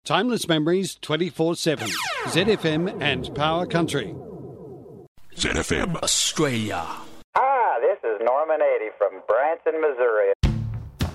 Timeless memories 24/7. ZFM and Power Country. ZFM Australia. This is Norman 80 from Branson, Missouri,